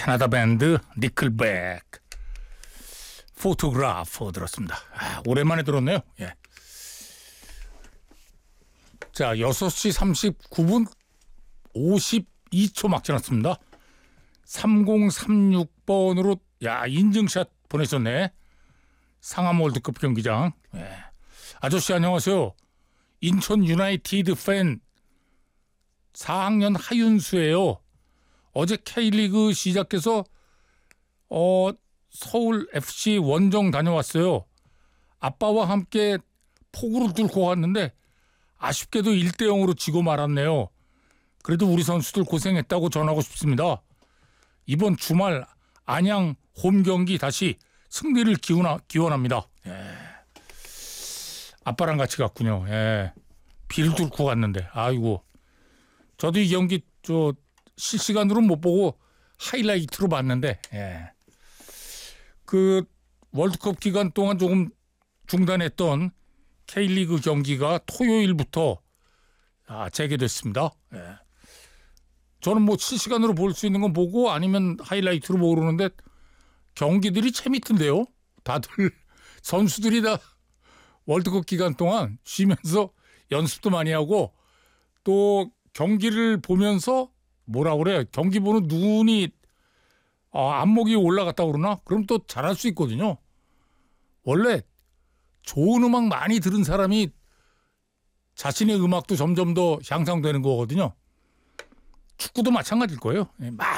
캐나다 밴드 니클백 포토그래퍼 들었습니다. 오랜만에 들었네요. 예. 자, 6시 39분 52초 막 지났습니다. 3036번으로 인증샷 보내셨네. 상암 월드컵 경기장. 예. 아저씨 안녕하세요. 인천 유나이티드 팬 4학년 하윤수예요. 어제 K리그 시작해서 서울 FC 원정 다녀왔어요. 아빠와 함께 폭우를 뚫고 갔는데 아쉽게도 1대0으로 지고 말았네요. 그래도 우리 선수들 고생했다고 전하고 싶습니다. 이번 주말 안양 홈 경기 다시 승리를 기원합니다. 예. 아빠랑 같이 갔군요. 예. 비를 뚫고 갔는데 아이고. 저도 이 경기 실시간으로 못 보고 하이라이트로 봤는데 그 월드컵 기간 동안 조금 중단했던 K리그 경기가 토요일부터 재개됐습니다. 저는 뭐 실시간으로 볼 수 있는 건 보고 아니면 하이라이트로 보고 그러는데 경기들이 재밌던데요. 다들 선수들이 다 월드컵 기간 동안 쉬면서 연습도 많이 하고 또 경기를 보면서 뭐라 그래? 경기 보는 눈이 안목이 올라갔다고 그러나? 그럼 또 잘할 수 있거든요. 원래 좋은 음악 많이 들은 사람이 자신의 음악도 점점 더 향상되는 거거든요. 축구도 마찬가지일 거예요.